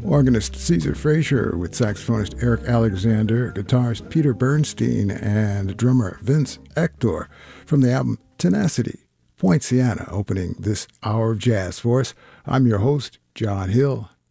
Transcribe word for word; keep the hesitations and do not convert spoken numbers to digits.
Organist Caesar Frazier with saxophonist Eric Alexander, guitarist Peter Bernstein, and drummer Vince Ector from the album Tenacity. Poinciana opening this hour of jazz for us. I'm your host, John Hill.